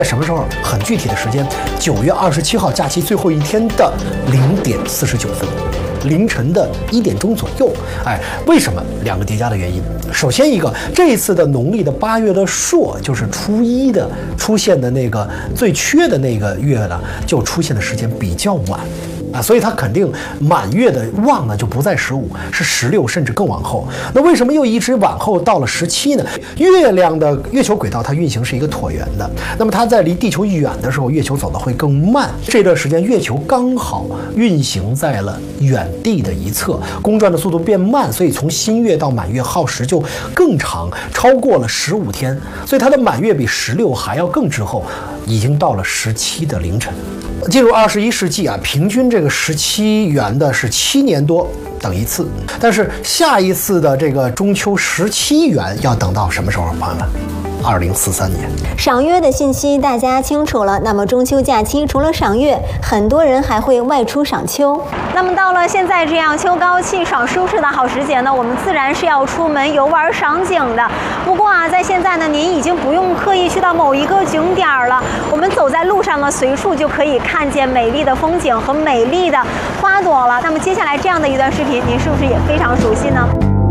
什么时候？很具体的时间，9月27号假期最后一天的0点49分。凌晨的1点钟左右，为什么2个叠加的原因？首先一个，这一次的农历的8月的朔，就是初一的出现的那个最缺的那个月呢，就出现的时间比较晚。所以它肯定满月的旺呢就不在15，是16，甚至更往后。那为什么又一直往后到了17呢？月亮的月球轨道它运行是一个椭圆的，那么它在离地球远的时候，月球走得会更慢。这段时间月球刚好运行在了远地的一侧，公转的速度变慢，所以从新月到满月耗时就更长，超过了15天。所以它的满月比16还要更滞后，已经到了17的凌晨。进入21世纪平均这个17圆的是7年多等一次，但是下一次的这个中秋17圆要等到什么时候，朋友们？2043年。 赏月的信息大家清楚了，那么中秋假期除了赏月，很多人还会外出赏秋。那么到了现在这样秋高气爽、舒适的好时节呢，我们自然是要出门游玩赏景的。不过在现在呢，您已经不用刻意去到某一个景点了，我们走在路上呢，随处就可以看见美丽的风景和美丽的花朵了。那么接下来这样的一段视频，您是不是也非常熟悉呢？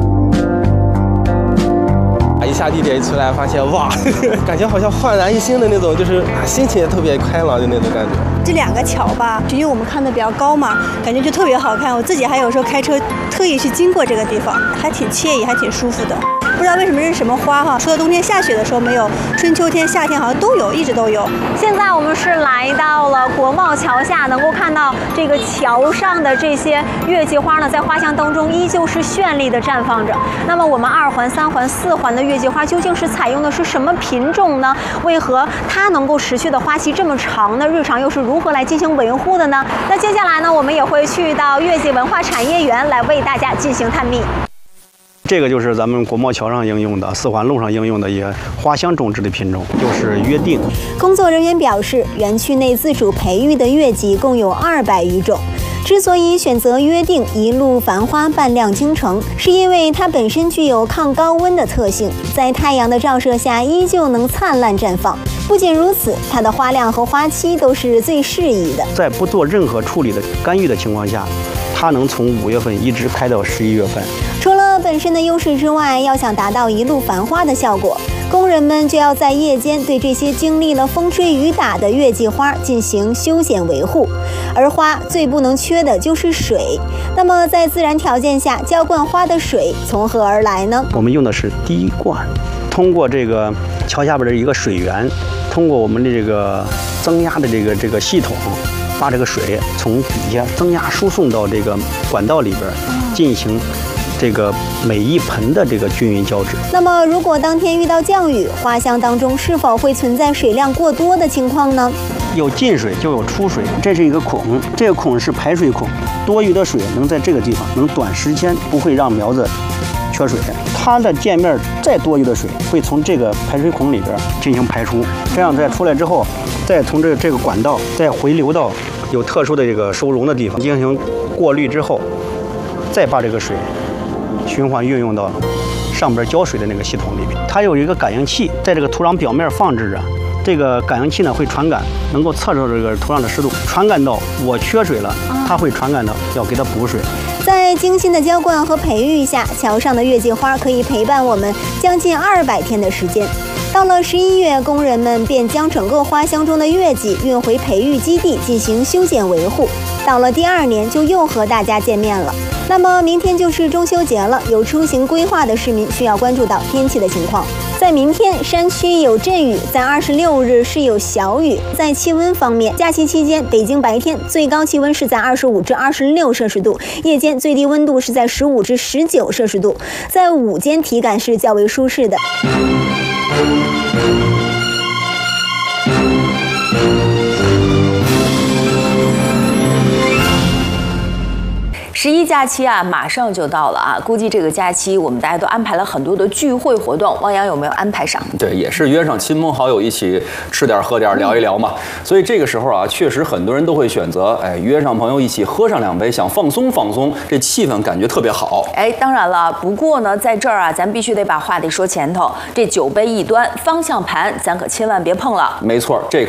一下地铁一出来，发现哇，感觉好像焕然一新的那种，就是心情也特别开朗的那种感觉。 这2个桥吧，就因为我们看的比较高嘛，感觉就特别好看。我自己还有时候开车特意去经过这个地方，还挺惬意，还挺舒服的。不知道为什么是什么花哈，除了冬天下雪的时候没有，春秋天、夏天好像都有，一直都有。 现在我们是来到了国贸桥下，能够看到这个桥上的这些月季花呢，在花香当中依旧是绚丽的绽放着。那么我们2环、3环、4环的月季花究竟是采用的是什么品种呢？为何它能够持续的花期这么长呢？日常又是如何来进行维护的呢？那接下来呢，我们也会去到月季文化产业园来为大家进行探秘。 这个就是咱们国贸桥上应用的4环路上应用的一个花香种植的品种，就是约定。 工作人员表示，园区内自主培育的月季共有200余种。之所以选择约定一路繁花半亮京城，是因为它本身具有抗高温的特性，在太阳的照射下依旧能灿烂绽放。不仅如此，它的花量和花期都是最适宜的。 在不做任何处理的干预的情况下，它能从5月份一直开到11月份。 除了本身的优势之外，要想达到一路繁花的效果，工人们就要在夜间对这些经历了风吹雨打的月季花进行修剪维护。而花最不能缺的就是水。那么在自然条件下浇灌花的水从何而来呢？ 我们用的是滴灌，通过这个桥下边的一个水源，通过我们的这个增压的这个系统，把这个水从底下增压输送到这个管道里边，进行这个每一盆的这个均匀浇植。 那么如果当天遇到降雨，花香当中是否会存在水量过多的情况呢？ 有进水就有出水，这是一个孔，这个孔是排水孔，多余的水能在这个地方能短时间不会让苗子缺水，它的界面再多余的水会从这个排水孔里边进行排出，这样再出来之后，再从这个管道再回流到有特殊的这个收容的地方进行过滤之后，再把这个水循环运用到上边浇水的那个系统里面。它有一个感应器在这个土壤表面放置着，这个感应器呢会传感，能够测出这个土壤的湿度，传感到我缺水了，它会传感到要给它补水。 在精心的浇灌和培育下，桥上的月季花可以陪伴我们将近200天的时间。到了11月，工人们便将整个花香中的月季运回培育基地进行修剪维护。到了第2年，就又和大家见面了。那么明天就是中秋节了，有出行规划的市民需要关注到天气的情况。在明天，山区有阵雨，在26日是有小雨。在气温方面，假期期间，北京白天最高气温是在25至26摄氏度，夜间最低温度是在15至19摄氏度，在午间体感是较为舒适的。 11假期啊，马上就到了啊！估计这个假期我们大家都安排了很多的聚会活动，汪洋有没有安排上？ 对，也是约上亲朋好友一起吃点喝点聊一聊嘛。所以这个时候啊，确实很多人都会选择约上朋友一起喝上2杯，想放松放松，这气氛感觉特别好。 当然了，不过呢，在这儿啊，咱必须得把话题说前头，这酒杯一端，方向盘咱可千万别碰了。 没错，这